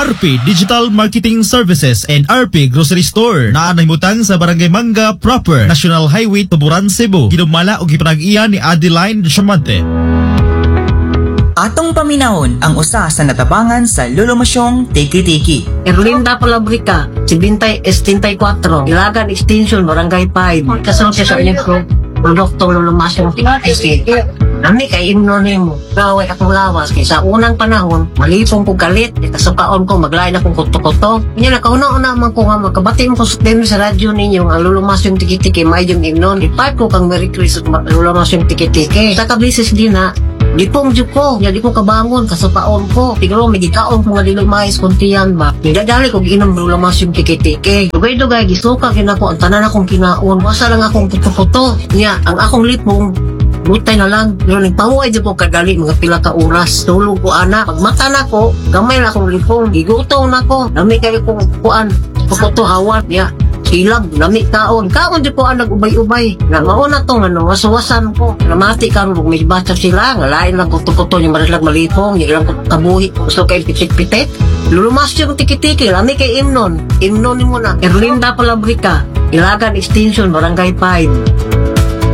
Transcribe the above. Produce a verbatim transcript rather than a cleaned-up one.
R P Digital Marketing Services and R P Grocery Store na nahimutang sa Barangay Manga Proper, National Highway, Tuburan, Cebu. Hinumala og gipanag-iya ni Adeline Diamante. Atong paminahon ang usa sa natabangan sa lulumasyong Tiki-Tiki. Erlinda Palabrica, seventy seventy-four, Ilagan Extension, Barangay five. Kasama siya sa inyong produkto lulumasyong Tiki-Tiki. Nami kay imnonim mo. Gaway akong lawas kay sa unang panahon, malipong ko galit, ikasukaon ko, maglain akong kuto-kuto. Kanya nakauna-una man ko nga magkabati mo ko sa radyo ninyo ang lulumasyong Tiki-Tiki, may yung imnon. Ipat ko kang Merry Christmas, lulumasyong Tiki-Tiki. Sa kabisis din na, lipong dyan ko, hindi ko kabangon, kasupaon ko. Tigro, may gikaon ko nga dilumais kuntiyan ba. Nidadali ko ginom lulamas yung Tiki-Tiki. Dugay-dugay, gisuka kinako, ang tanan akong kinaon. Wasa lang akong kuto-kuto. Niya, ang akong lipong, butay na lang. Pero nagpamuay dyan ko kadali, mga pila ka oras. Tulog ko anak. Pag mata na ko, gamay na akong lipong. Giguto na ko. Dami kayo kong kuan. Kukuto hawan. Niya, silag, dami kaon. Kaon dyan ko ang nag-ubay-ubay. Na mauna to, ano, wasawasan ko. Namati ka, may bata sila. Ngalain lang kuto-kuto, yung marilag malipong. Yung ilang kabuhi. Gusto kayo pitik-pitik. Lulumas yung Tiki-Tiki. Lami kay Imnon. Imnon mo na. Erlinda Palabrica, Ilagan Extension, Barangay five.